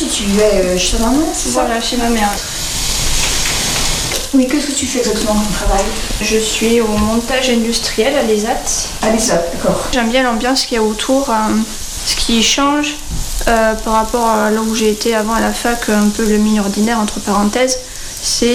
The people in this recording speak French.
Si tu es chez ta maman, c'est ça? Voilà, chez ma mère. Oui, qu'est-ce que tu fais exactement comme travail? Je suis au montage industriel à l'ESAT. À l'ESAT, d'accord. J'aime bien l'ambiance qu'il y a autour, ce qui change par rapport à là où j'ai été avant à la fac, un peu le milieu ordinaire entre parenthèses. C'est